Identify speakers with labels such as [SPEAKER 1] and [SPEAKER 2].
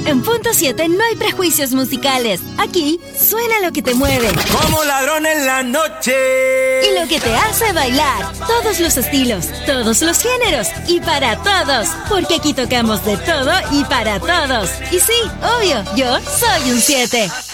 [SPEAKER 1] En Punto 7 no hay prejuicios musicales. Aquí suena lo que te mueve.
[SPEAKER 2] Como ladrón en la noche.
[SPEAKER 1] Y lo que te hace bailar. Todos los estilos, todos los géneros y para todos. Porque aquí tocamos de todo y para todos. Y sí, obvio, yo soy un 7.